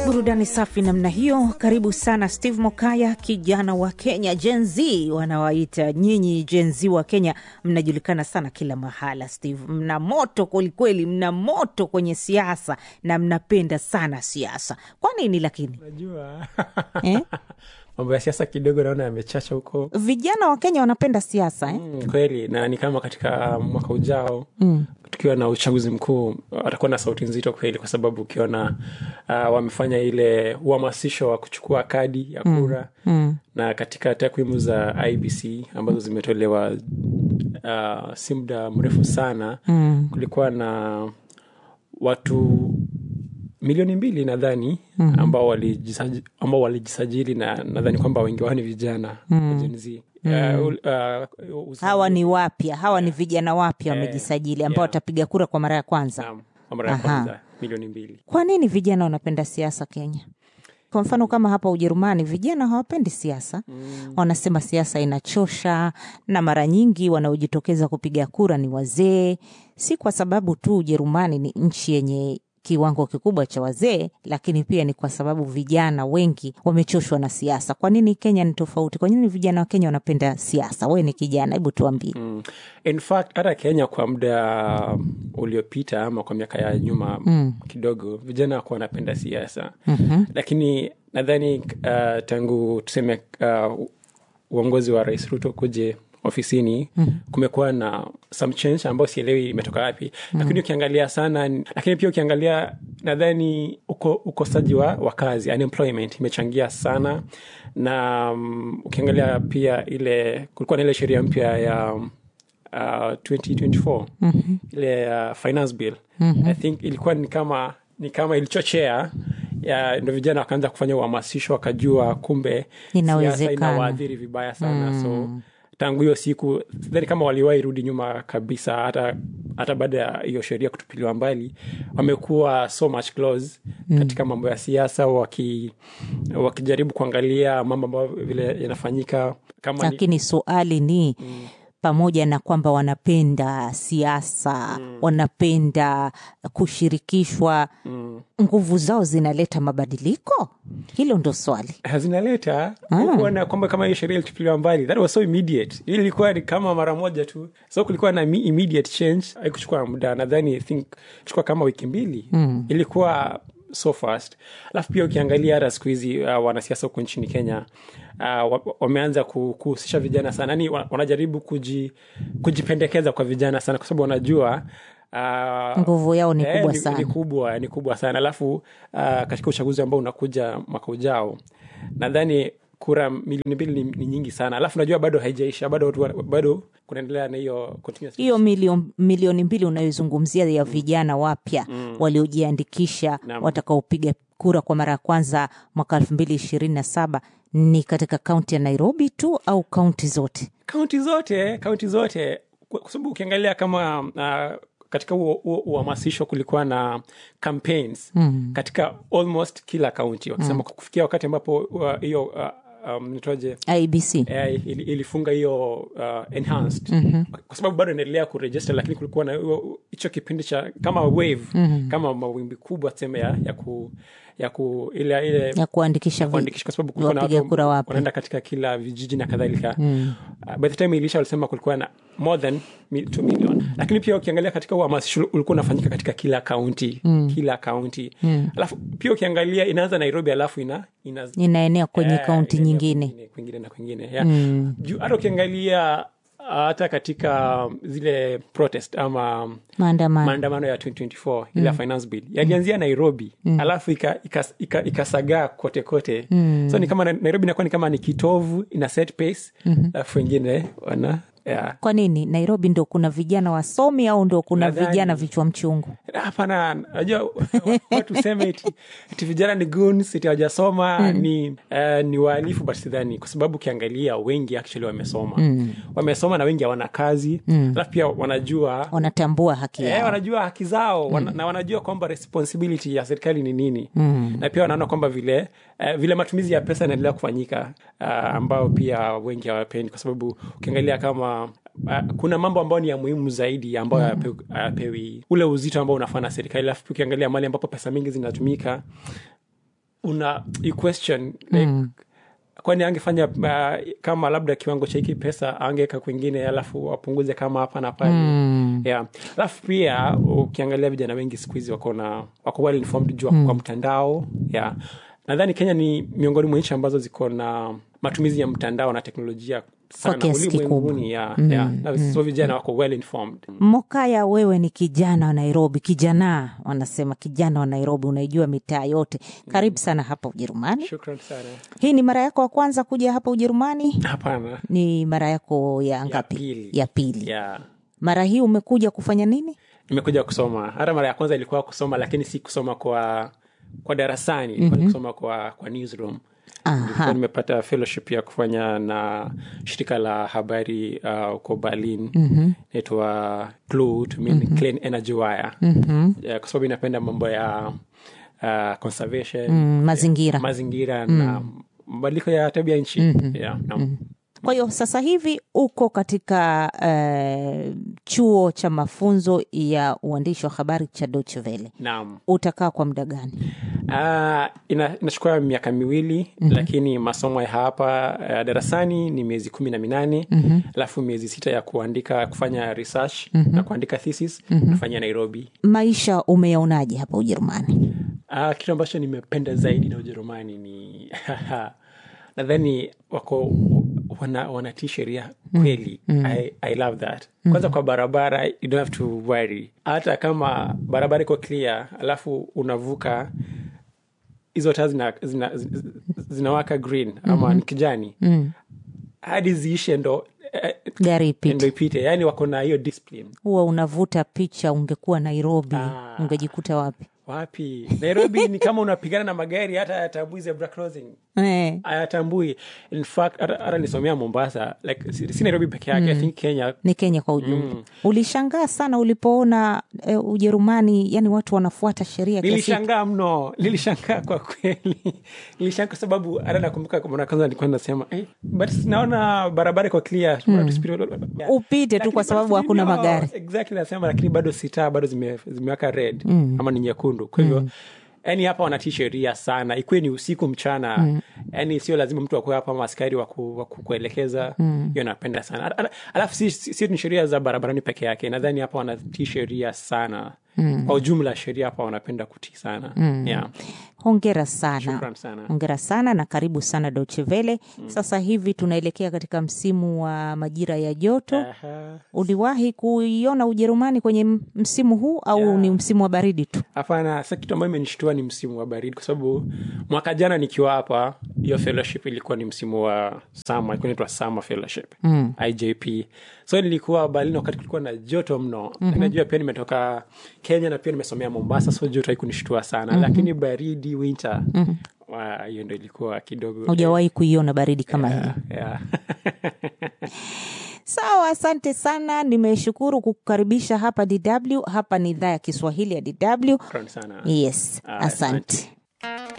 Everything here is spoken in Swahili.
Burudani safi namna hiyo. Karibu sana Steve Mokaya, kijana wa Kenya, Gen Z wanawaita nyinyi. Gen Z wa Kenya mnajulikana sana kila mahala. Steve, mna moto kweli, mna moto kwenye siasa na mnapenda sana siasa. Kwa nini lakini? Unajua mambo ya siasa kidogo naona yamechacha huko. Vijana wa Kenya wanapenda siasa Kweli, na ni kama katika mwaka ujao tukiwa na uchaguzi mkuu atakuwa na sauti nzito kweli, kwa sababu ukiona wamefanya ile uhamasisho wa kuchukua kadi ya kura na katika takwimu za IBC ambazo zimetolewa si muda mrefu sana kulikuwa na watu milioni 2 nadhani ambao walijisajili na nadhani kwamba wengi wao ni vijana Gen Z. Hawa ni wapya, hawa ni vijana wapya wamejisajili ambao watapiga kura kwa mara ya kwanza. Naam, kwa mara ya kwanza milioni 2. Kwa nini vijana wanapenda siasa Kenya? Kwa mfano kama hapa Ujerumani vijana hawapendi siasa. Wanasema siasa inachosha, na mara nyingi wanaojitokeza kupiga kura ni wazee. Si kwa sababu tu Ujerumani ni nchi yenye kiwango kikubwa cha wazee, lakini pia ni kwa sababu vijana wengi wamechoshwa na siasa. Kwa nini Kenya ni tofauti? Kwa nini vijana wa Kenya wanapenda siasa? Wewe ni kijana, hebu tuambie. In fact, hata Kenya kwa muda uliopita ama kwa miaka ya nyuma kidogo, vijana wako wanapenda siasa. Lakini nadhani tangu tuseme uongozi wa Rais Ruto kuje ofisini kumekuwa na some change ambao sielewi imetoka wapi. Lakini ukiangalia sana, lakini pia ukiangalia nadhani ukosaji wa kazi, unemployment imechangia sana. Na ukiangalia pia ile kulikuwa na ile sheria mpya ya 2024 ile finance bill. I think ilikuwa ni kama ilichochea ndio vijana wakaanza kufanya uhamasisho, wakajua kumbe siasa inawaadhiri vibaya sana. So tangu hiyo siku sidhani kama waliwahi rudi nyuma kabisa. Hata baada ya hiyo sheria kutupiliwa mbali, wamekuwa so much close katika mambo ya siasa, wakijaribu kuangalia mambo ambayo vile yanafanyika. Lakini swali ni pamoja na kwamba wanapenda siasa, wanapenda kushirikishwa, nguvu zao zinaleta mabadiliko? Hilo ndo swali. Hazinaleta. Kuona kwamba kama hiyo sheria ilitupiliwa mbali, that was so immediate. Ilikuwa ni kama mara moja tu. So kulikuwa na immediate change. Haikuchukua muda, nadhani I think chukua kama wiki 2. Ilikuwa so fast. Alafu pia ukiangalia hata siku hizi wanasiasa huko nchini Kenya wameanza kuhusisha vijana sana. Yaani wanajaribu kujipendekeza kwa vijana sana, kwa sababu wanajua nguvu yao ni kubwa sana. Ni kubwa sana. Alafu katika uchaguzi ambao unakuja mwaka ujao, nadhani kura milioni 2 ni nyingi sana. Alafu najua bado haijaisha, bado kunaendelea na hiyo continuous. Hiyo milioni 2 unayozungumzia ya vijana wapya waliojiandikisha watakaopiga kura kwa mara ya kwanza mwaka 2027 ni katika kaunti ya Nairobi tu au kaunti zote? Kaunti zote. Kwa sababu ukiangalia kama katika uhamasisho kulikuwa na campaigns katika almost kila kaunti, wakisema kufikia wakati ambapo hiyo IBC ilifunga hiyo enhanced, kwa sababu bado inaendelea kuregister. Lakini kulikuwa na hicho kipindi cha kama wave, kama mawimbi kubwa tuseme ya kuandikisha, kwa sababu kulikuwa na watu wanaenda katika kila vijiji na kadhalika. By the time ilisha walisema kulikuwa na more than 2 million. Lakini pia ukiangalia katika uhamasisho ulikuwa unafanyika katika kila county. Alafu pia ukiangalia inaanza Nairobi, alafu inaenea kwenye kaunti nyingine kwingine. Hata ukiangalia hata katika zile protest ama maandamano ya 2024 ile finance bill yalianzia Nairobi, alafu ikasagaa kote. So ni kama Nairobi inakuwa ni kama ni kitovu, ina set pace, alafu wengine Kwa nini Nairobi ndo kuna vijana wasomi au ndo kuna vijana vichwa mchungu? Hapana, unajua watu sema eti vijana ni goons, eti hawajasoma, ni wahalifu. But sidhani, kwa sababu ukiangalia wengi actually wamesoma na wengi hawana kazi. Alafu pia wanatambua haki yao, wanajua haki zao, na wanajua kwamba responsibility ya serikali ni nini. Na pia wanaona kwamba vile matumizi ya pesa yanaendelea kufanyika, ambao pia wengi hawapendi, kwa sababu ukiangalia kama kuna mambo ambayo ni ya muhimu zaidi ambayo hayapewi ule uzito ambao unafaa na serikali. Alafu ukiangalia mali ambapo pesa mingi zinatumika, you question like, kwani angefanya kama labda kiwango cha hiki pesa angeweka kwingine alafu apunguze kama hapa na pale. Yeah. Alafu pia ukiangalia vijana wengi siku hizi wako well informed juu kwa mtandao. Yeah. Nadhani Kenya ni miongoni mwa nchi ambazo ziko na matumizi ya mtandao na teknolojia sana ulimwenguni. Na so vijana wako well informed. Mokaya, wewe ni kijana wa Nairobi, wanasema kijana wa Nairobi, unaijua mitaa yote. Karibu sana hapa Ujerumani. Shukrani sana. Hii ni mara yako ya kwanza kuja hapa Ujerumani? Hapana. Ni mara yako ya ngapi? Ya pili. Yeah. Mara hii umekuja kufanya nini? Nimekuja kusoma. Hata mara ya kwanza ilikuwa kusoma, lakini si kusoma kwa darasani, ilikuwa kusoma kwa newsroom. Nilikuwa nimepata fellowship ya kufanya na shirika la habari huko Berlin. Inaitwa CLEW, Clean Energy Wire. Kwa sababu inapenda mambo ya conservation, mazingira na mabadiliko ya tabia nchi. Kwa hiyo sasa hivi uko katika chuo cha mafunzo ya uandishi wa habari cha Deutsche Welle. Naam. Utakaa kwa muda gani? Inachukua miaka 2, lakini masomo ya hapa darasani ni miezi 18, alafu miezi 6 ya kufanya research na kuandika thesis nafanya Nairobi. Maisha umeyaonaje hapa Ujerumani? Kitu ambacho nimependa zaidi na Ujerumani ni nadhani wanatii sheria kweli. I love that. Kwanza kwa barabara, you don't have to worry. Hata kama barabara iko clear, alafu unavuka, hizo taa zinawaka green ama ni kijani. Hadi ziishe ndo gari ipite. Yani wako na hiyo discipline. Huwa unavuta picha, ungekuwa Nairobi, ungejikuta wapi? Nairobi ni kama unapigana na magari, hata hayatambui zebra crossing. Hayatambui. In fact, hata nisomea Mombasa, like si Nairobi peke yake, I think Kenya. Ni Kenya kwa ujumla. Ulishangaa sana ulipoona Ujerumani, yani watu wanafuata sheria kiasi? Nilishangaa mno. Nilishangaa kwa kweli. Nilishangaa kwa sababu hata nakumbuka kwa mara kwanza nilikuwa nasema, but naona barabara iko clear. Upite tu kwa sababu hakuna magari. Exactly, nasema lakini bado bado zimewaka red ama ni nyekundu. Kwa hivyo yani hapa wanatii sheria sana, ikuwe ni usiku mchana. Yani sio lazima mtu akue hapa askari wa kuelekeza. Hiyo napenda sana. Alafu si ni sheria za barabarani peke yake. Nadhani hapa wanatii sheria sana. Kwa ujumla sheria hapa wanapenda kutii sana. Hongera sana. Shukrani sana. Hongera sana na karibu sana Deutsche Welle. Sasa hivi tunaelekea katika msimu wa majira ya joto. Uliwahi kuiona Ujerumani kwenye msimu huu au ni msimu wa baridi tu? Hapana, sasa kitu ambacho imenishtua ni msimu wa baridi, kwa sababu mwaka jana nikiwa hapa, hiyo fellowship ilikuwa ni msimu wa summer, ilikuwa inaitwa summer fellowship, IJP. So nilikuwa Berlin wakati kulikuwa na joto mno. Najua pia nimetoka Kenya na pia nimesomea Mombasa, so joto haikunishtua sana. Lakini baridi winter, hiyo ndio ilikuwa kidogo. Hujawahi kuiona baridi kama hiyo? Sawa, asante sana. Nimeshukuru kukukaribisha hapa DW. Hapa ni idhaa ya Kiswahili ya DW. Asante sana. Yes, asante.